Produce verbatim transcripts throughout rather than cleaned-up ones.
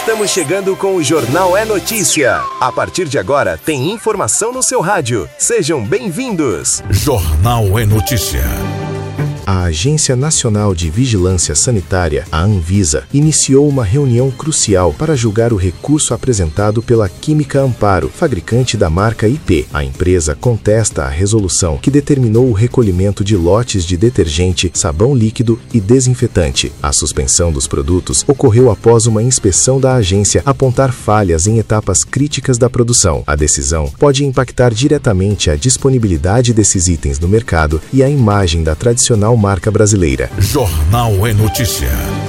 Estamos chegando com o Jornal é Notícia. A partir de agora, tem informação no seu rádio. Sejam bem-vindos. Jornal é Notícia. A Agência Nacional de Vigilância Sanitária, a Anvisa, iniciou uma reunião crucial para julgar o recurso apresentado pela Química Amparo, fabricante da marca I P. A empresa contesta a resolução que determinou o recolhimento de lotes de detergente, sabão líquido e desinfetante. A suspensão dos produtos ocorreu após uma inspeção da agência apontar falhas em etapas críticas da produção. A decisão pode impactar diretamente a disponibilidade desses itens no mercado e a imagem da tradicional marca brasileira. Jornal é Notícia.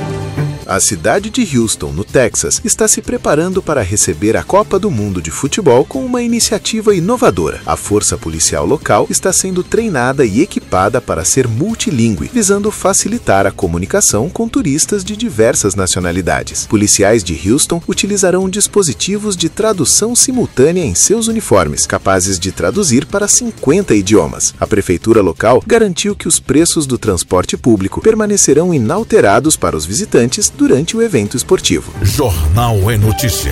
A cidade de Houston, no Texas, está se preparando para receber a Copa do Mundo de Futebol com uma iniciativa inovadora. A força policial local está sendo treinada e equipada para ser multilingüe, visando facilitar a comunicação com turistas de diversas nacionalidades. Policiais de Houston utilizarão dispositivos de tradução simultânea em seus uniformes, capazes de traduzir para cinquenta idiomas. A prefeitura local garantiu que os preços do transporte público permanecerão inalterados para os visitantes durante o evento esportivo. Jornal é Notícia.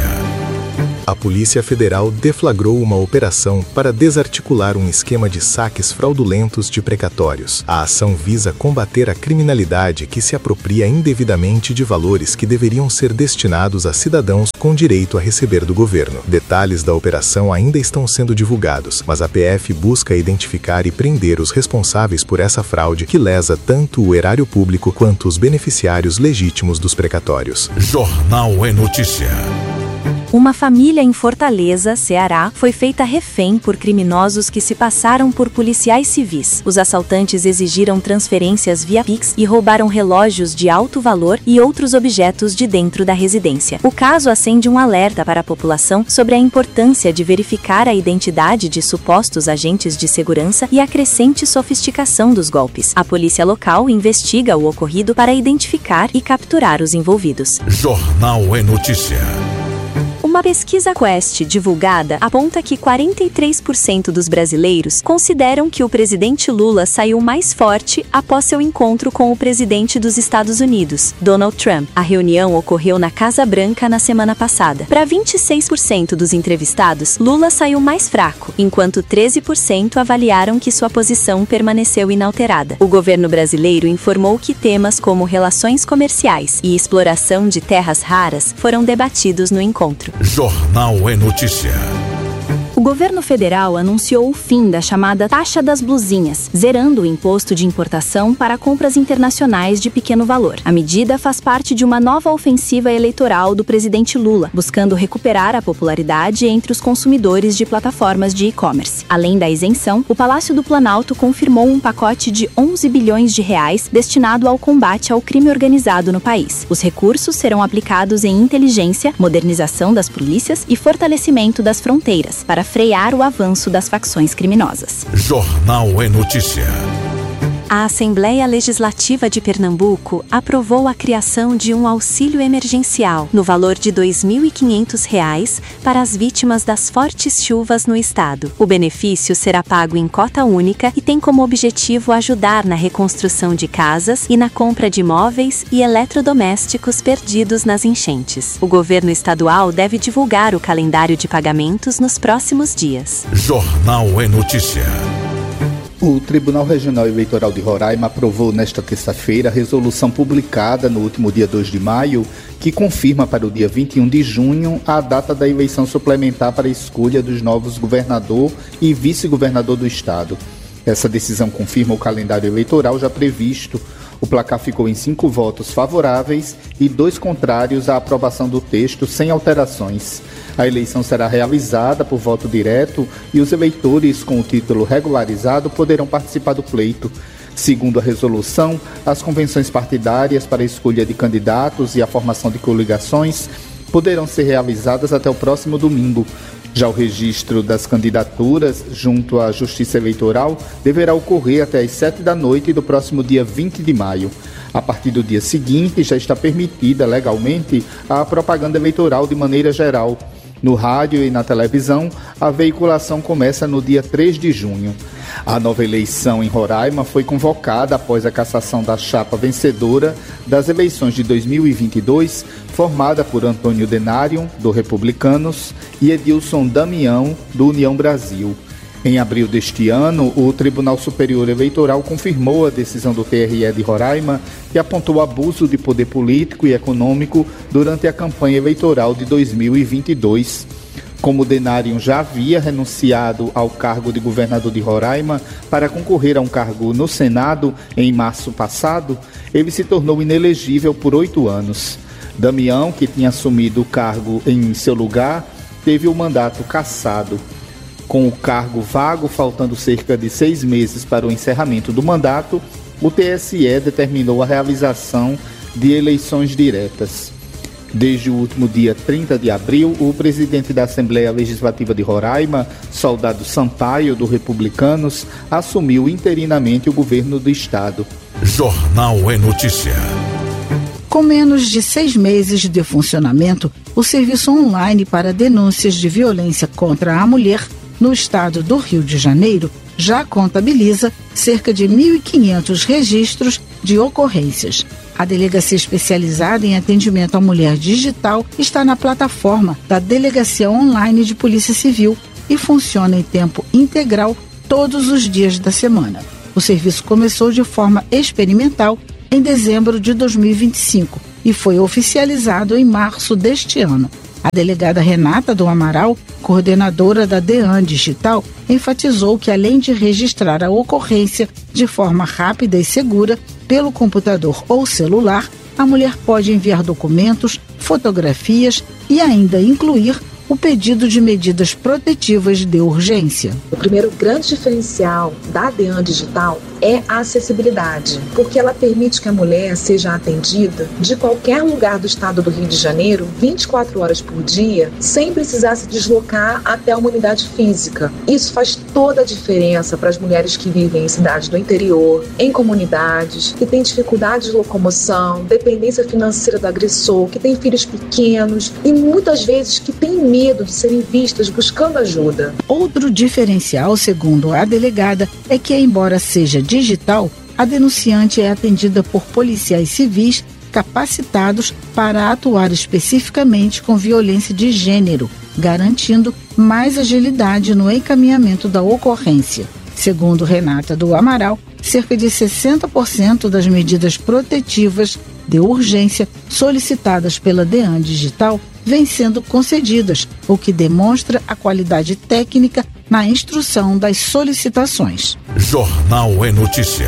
A Polícia Federal deflagrou uma operação para desarticular um esquema de saques fraudulentos de precatórios. A ação visa combater a criminalidade que se apropria indevidamente de valores que deveriam ser destinados a cidadãos com direito a receber do governo. Detalhes da operação ainda estão sendo divulgados, mas a P F busca identificar e prender os responsáveis por essa fraude que lesa tanto o erário público quanto os beneficiários legítimos dos precatórios. Jornal é Notícia. Uma família em Fortaleza, Ceará, foi feita refém por criminosos que se passaram por policiais civis. Os assaltantes exigiram transferências via Pix e roubaram relógios de alto valor e outros objetos de dentro da residência. O caso acende um alerta para a população sobre a importância de verificar a identidade de supostos agentes de segurança e a crescente sofisticação dos golpes. A polícia local investiga o ocorrido para identificar e capturar os envolvidos. Jornal é Notícia. Uma pesquisa Quest divulgada aponta que quarenta e três por cento dos brasileiros consideram que o presidente Lula saiu mais forte após seu encontro com o presidente dos Estados Unidos, Donald Trump. A reunião ocorreu na Casa Branca na semana passada. Para vinte e seis por cento dos entrevistados, Lula saiu mais fraco, enquanto treze por cento avaliaram que sua posição permaneceu inalterada. O governo brasileiro informou que temas como relações comerciais e exploração de terras raras foram debatidos no encontro. Jornal é Notícia. O governo federal anunciou o fim da chamada taxa das blusinhas, zerando o imposto de importação para compras internacionais de pequeno valor. A medida faz parte de uma nova ofensiva eleitoral do presidente Lula, buscando recuperar a popularidade entre os consumidores de plataformas de e-commerce. Além da isenção, o Palácio do Planalto confirmou um pacote de onze bilhões de reais destinado ao combate ao crime organizado no país. Os recursos serão aplicados em inteligência, modernização das polícias e fortalecimento das fronteiras, para frear o avanço das facções criminosas. Jornal é Notícia. A Assembleia Legislativa de Pernambuco aprovou a criação de um auxílio emergencial no valor de dois mil e quinhentos reais para as vítimas das fortes chuvas no estado. O benefício será pago em cota única e tem como objetivo ajudar na reconstrução de casas e na compra de móveis e eletrodomésticos perdidos nas enchentes. O governo estadual deve divulgar o calendário de pagamentos nos próximos dias. Jornal é Notícia. O Tribunal Regional Eleitoral de Roraima aprovou nesta terça-feira a resolução publicada no último dia dois de maio, que confirma para o dia vinte e um de junho a data da eleição suplementar para a escolha dos novos governador e vice-governador do estado. Essa decisão confirma o calendário eleitoral já previsto. O placar ficou em cinco votos favoráveis e dois contrários à aprovação do texto sem alterações. A eleição será realizada por voto direto e os eleitores com o título regularizado poderão participar do pleito. Segundo a resolução, as convenções partidárias para a escolha de candidatos e a formação de coligações poderão ser realizadas até o próximo domingo. Já o registro das candidaturas junto à Justiça Eleitoral deverá ocorrer até às sete da noite do próximo dia vinte de maio. A partir do dia seguinte, já está permitida legalmente a propaganda eleitoral de maneira geral. No rádio e na televisão, a veiculação começa no dia três de junho. A nova eleição em Roraima foi convocada após a cassação da chapa vencedora das eleições de dois mil e vinte e dois, formada por Antônio Denário, do Republicanos, e Edilson Damião, do União Brasil. Em abril deste ano, o Tribunal Superior Eleitoral confirmou a decisão do T R E de Roraima, que apontou abuso de poder político e econômico durante a campanha eleitoral de dois mil e vinte e dois. Como Denário já havia renunciado ao cargo de governador de Roraima para concorrer a um cargo no Senado em março passado, ele se tornou inelegível por oito anos. Damião, que tinha assumido o cargo em seu lugar, teve o mandato cassado. Com o cargo vago, faltando cerca de seis meses para o encerramento do mandato, o T S E determinou a realização de eleições diretas. Desde o último dia trinta de abril, o presidente da Assembleia Legislativa de Roraima, Soldado Sampaio, do Republicanos, assumiu interinamente o governo do estado. Jornal é Notícia. Com menos de seis meses de funcionamento, o serviço online para denúncias de violência contra a mulher no estado do Rio de Janeiro já contabiliza cerca de mil e quinhentos registros de ocorrências. A delegacia especializada em atendimento à mulher digital está na plataforma da Delegacia Online de Polícia Civil e funciona em tempo integral todos os dias da semana. O serviço começou de forma experimental em dezembro de dois mil e vinte e cinco e foi oficializado em março deste ano. A delegada Renata do Amaral, coordenadora da DEAN Digital, enfatizou que, além de registrar a ocorrência de forma rápida e segura pelo computador ou celular, a mulher pode enviar documentos, fotografias e ainda incluir o pedido de medidas protetivas de urgência. O primeiro grande diferencial da DEAN Digital é a acessibilidade, porque ela permite que a mulher seja atendida de qualquer lugar do estado do Rio de Janeiro, vinte e quatro horas por dia, sem precisar se deslocar até uma unidade física. Isso faz toda a diferença para as mulheres que vivem em cidades do interior, em comunidades, que têm dificuldade de locomoção, dependência financeira do agressor, que têm filhos pequenos e muitas vezes que têm medo de serem vistas buscando ajuda. Outro diferencial, segundo a delegada, é que, embora seja digital, a denunciante é atendida por policiais civis capacitados para atuar especificamente com violência de gênero, garantindo mais agilidade no encaminhamento da ocorrência. Segundo Renata do Amaral, cerca de sessenta por cento das medidas protetivas de urgência solicitadas pela DEAN Digital vêm sendo concedidas, o que demonstra a qualidade técnica na instrução das solicitações. Jornal é Notícia.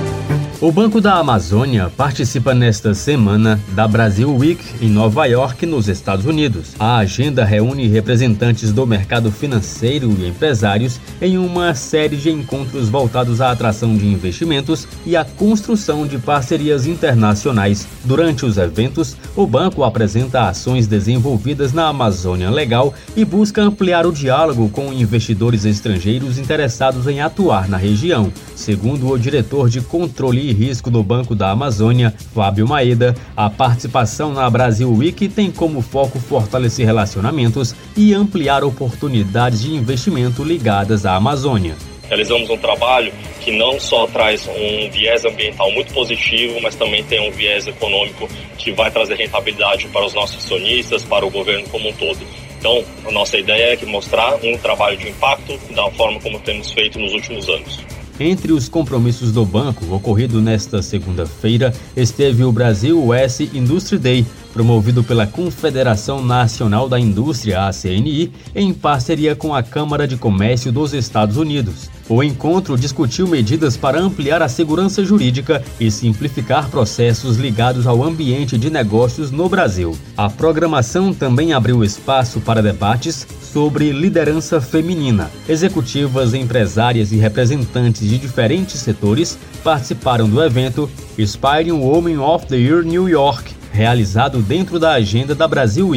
O Banco da Amazônia participa nesta semana da Brasil Week em Nova York, nos Estados Unidos. A agenda reúne representantes do mercado financeiro e empresários em uma série de encontros voltados à atração de investimentos e à construção de parcerias internacionais. Durante os eventos, o banco apresenta ações desenvolvidas na Amazônia Legal e busca ampliar o diálogo com investidores estrangeiros interessados em atuar na região. Segundo o diretor de controle e risco do Banco da Amazônia, Fábio Maeda, a participação na Brasil Week tem como foco fortalecer relacionamentos e ampliar oportunidades de investimento ligadas à Amazônia. Realizamos um trabalho que não só traz um viés ambiental muito positivo, mas também tem um viés econômico que vai trazer rentabilidade para os nossos acionistas, para o governo como um todo. Então, a nossa ideia é que mostrar um trabalho de impacto da forma como temos feito nos últimos anos. Entre os compromissos do banco, ocorrido nesta segunda-feira, esteve o Brasil U S Industry Day, promovido pela Confederação Nacional da Indústria, A C N I, em parceria com a Câmara de Comércio dos Estados Unidos. O encontro discutiu medidas para ampliar a segurança jurídica e simplificar processos ligados ao ambiente de negócios no Brasil. A programação também abriu espaço para debates sobre liderança feminina. Executivas, empresárias e representantes de diferentes setores participaram do evento Inspiring Women of the Year New York, realizado dentro da agenda da Brasil Week.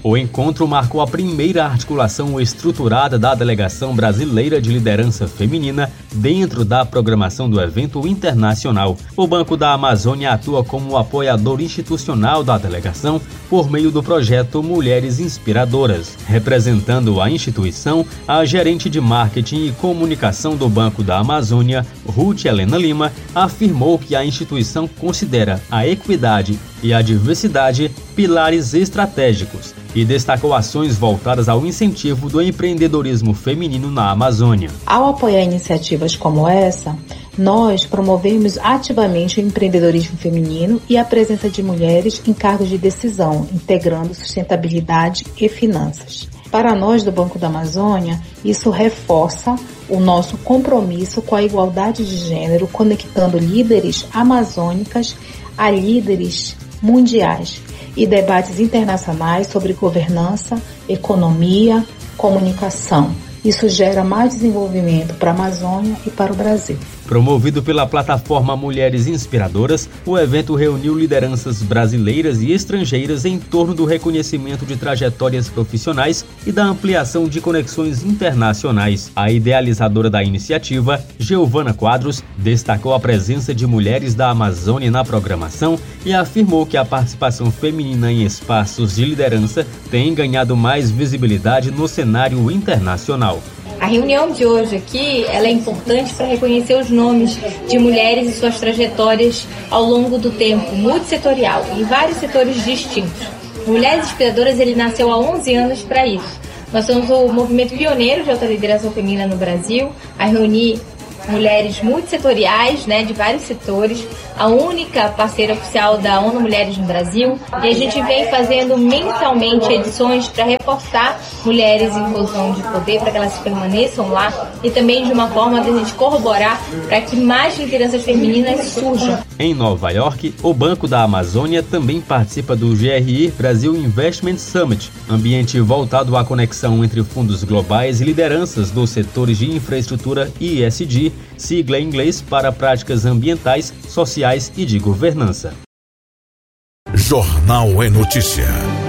O encontro marcou a primeira articulação estruturada da Delegação Brasileira de Liderança Feminina dentro da programação do evento internacional. O Banco da Amazônia atua como apoiador institucional da delegação por meio do projeto Mulheres Inspiradoras. Representando a instituição, a gerente de marketing e comunicação do Banco da Amazônia, Ruth Helena Lima, afirmou que a instituição considera a equidade e a diversidade pilares estratégicos e destacou ações voltadas ao incentivo do empreendedorismo feminino na Amazônia. Ao apoiar iniciativas como essa, nós promovemos ativamente o empreendedorismo feminino e a presença de mulheres em cargos de decisão, integrando sustentabilidade e finanças. Para nós do Banco da Amazônia, isso reforça o nosso compromisso com a igualdade de gênero, conectando líderes amazônicas a líderes mundiais e debates internacionais sobre governança, economia, comunicação. Isso gera mais desenvolvimento para a Amazônia e para o Brasil. Promovido pela plataforma Mulheres Inspiradoras, o evento reuniu lideranças brasileiras e estrangeiras em torno do reconhecimento de trajetórias profissionais e da ampliação de conexões internacionais. A idealizadora da iniciativa, Giovana Quadros, destacou a presença de mulheres da Amazônia na programação e afirmou que a participação feminina em espaços de liderança tem ganhado mais visibilidade no cenário internacional. A reunião de hoje aqui ela é importante para reconhecer os nomes de mulheres e suas trajetórias ao longo do tempo, multissetorial, em vários setores distintos. Mulheres Inspiradoras ele nasceu há onze anos para isso. Nós somos o movimento pioneiro de alta liderança feminina no Brasil, a reunir mulheres multissetoriais, né, de vários setores, a única parceira oficial da ONU Mulheres no Brasil, e a gente vem fazendo mensalmente edições para reforçar mulheres em posição de poder, para que elas permaneçam lá, e também de uma forma de a gente corroborar para que mais lideranças femininas surjam. Em Nova York, o Banco da Amazônia também participa do G R I Brasil Investment Summit, ambiente voltado à conexão entre fundos globais e lideranças dos setores de infraestrutura e E S G, sigla em inglês para práticas ambientais, sociais e de governança. Jornal é Notícia.